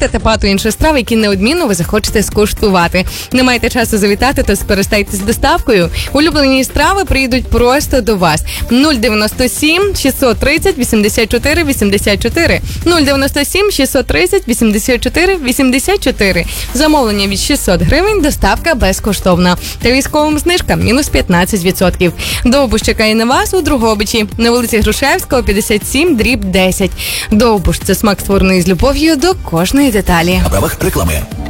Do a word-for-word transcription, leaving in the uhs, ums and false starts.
продукти та багато інших страв, які неодмінно ви захочете скуштувати. Не маєте часу завітати, то скористайтесь доставкою. Улюблені страви приїдуть просто до вас. нуль дев'яносто сім шістсот тридцять вісімдесят чотири вісімдесят чотири. нуль дев'яносто сім шістсот тридцять вісімдесят чотири вісімдесят чотири. Замовлення від шістсот гривень, доставка безкоштовна. Та військовим знижка мінус п'ятнадцять відсотків. Довбуш чекає на вас у Дрогобичі, на вулиці Грушевського, п'ятдесят сім, дріб десять. Довбуш – це смак, створений з любов'ю до кожної деталі. На правах реклами.